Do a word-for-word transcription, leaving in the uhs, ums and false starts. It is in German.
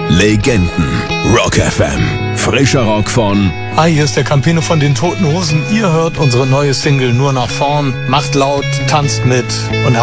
Legenden. Rock F M. Frischer Rock von... Hi, hier ist der Campino von den Toten Hosen. Ihr hört unsere neue Single Nur nach vorn. Macht laut, tanzt mit und habt